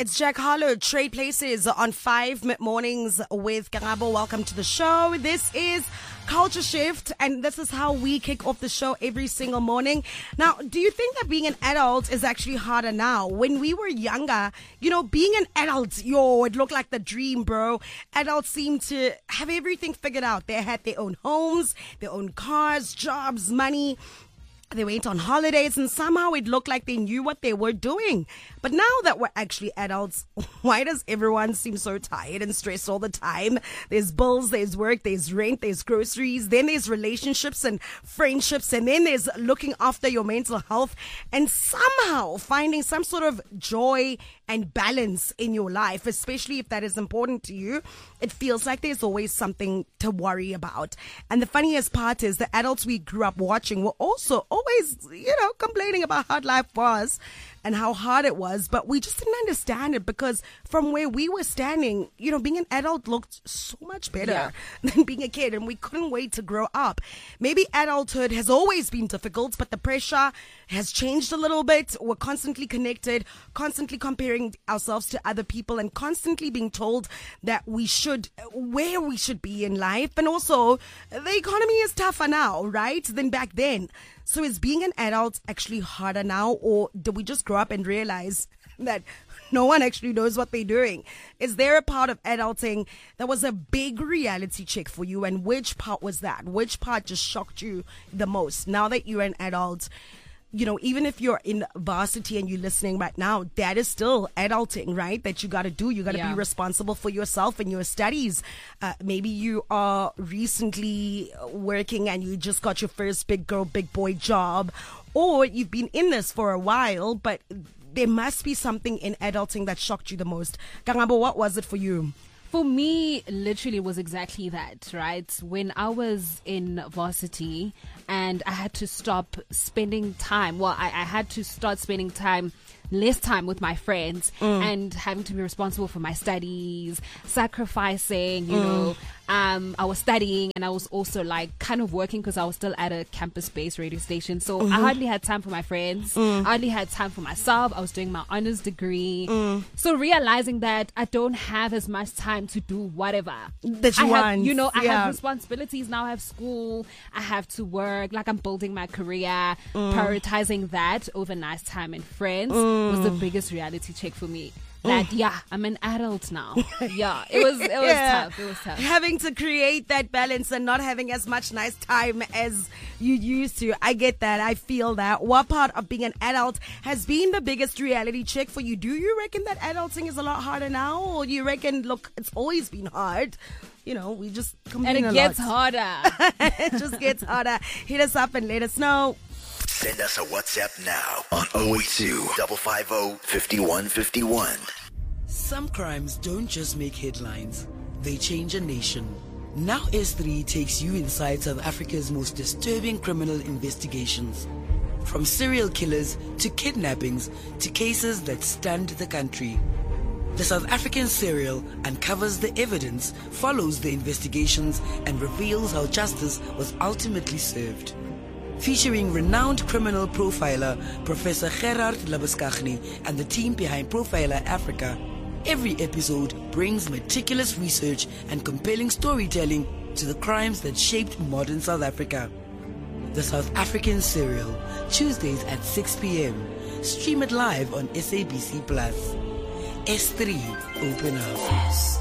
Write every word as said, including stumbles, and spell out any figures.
It's Jack Harlow, Trade Places on five Mornings with Karabo. Welcome to the show. This is Culture Shift, and this is how we kick off the show every single morning. Now, do you think that being an adult is actually harder now? When we were younger, you know, being an adult, yo, it looked like the dream, bro. Adults seemed to have everything figured out. They had their own homes, their own cars, jobs, money. They went on holidays, and somehow it looked like they knew what they were doing. But now that we're actually adults, why does everyone seem so tired and stressed all the time? There's bills, there's work, there's rent, there's groceries, then there's relationships and friendships, and then there's looking after your mental health and somehow finding some sort of joy and balance in your life, especially if that is important to you. It feels like there's always something to worry about. And the funniest part is the adults we grew up watching were also always, you know, complaining about how life was and how hard it was, but we just didn't understand it because from where we were standing, you know, being an adult looked so much better yeah. than being a kid, and we couldn't wait to grow up. Maybe adulthood has always been difficult, but the pressure has changed a little bit. We're constantly connected, constantly comparing ourselves to other people, and constantly being told that we should, where we should be in life. And also, the economy is tougher now, right, than back then. So is being an adult actually harder now, or do we just grow up and realize that no one actually knows what they're doing? Is there a part of adulting that was a big reality check for you, and which part was that? Which part just shocked you the most? Now that you're an adult, you know, even if you're in varsity and you're listening right now, that is still adulting, right? That you got to do. You got to yeah. be responsible for yourself and your studies. Uh, maybe you are recently working and you just got your first big girl, big boy job, or you've been in this for a while, but there must be something in adulting that shocked you the most. Karabo, what was it for you? For me, literally, it was exactly that, right? When I was in varsity and I had to stop spending time, well, I, I had to start spending time, less time with my friends mm. and having to be responsible for my studies, sacrificing, you mm. know, um, I was studying and I was also like kind of working because I was still at a campus-based radio station. So mm-hmm. I hardly had time for my friends. Mm. I hardly had time for myself. I was doing my honors degree. Mm. So realizing that I don't have as much time to do whatever that you I want. Have, you know, I yeah. have responsibilities now. I have school. I have to work. Like I'm building my career. Mm. Prioritizing that over nice time and friends mm. was the biggest reality check for me. That yeah, I'm an adult now. Yeah, it was it was yeah. tough. It was tough. Having to create that balance and not having as much nice time as you used to. I get that. I feel that. What part of being an adult has been the biggest reality check for you? Do you reckon that adulting is a lot harder now, or do you reckon, look, it's always been hard? You know, we just complain and it a gets lot. harder. It just gets harder. Hit us up and let us know. Send us a WhatsApp now on zero eight two, five five zero, five one five one. Some crimes don't just make headlines, they change a nation. Now S three takes you inside South Africa's most disturbing criminal investigations. From serial killers to kidnappings to cases that stunned the country. The South African Serial uncovers the evidence, follows the investigations, and reveals how justice was ultimately served. Featuring renowned criminal profiler Professor Gerard Labuschagne and the team behind Profiler Africa, every episode brings meticulous research and compelling storytelling to the crimes that shaped modern South Africa. The South African Serial, Tuesdays at six p.m. Stream it live on S A B C Plus. S three, open up.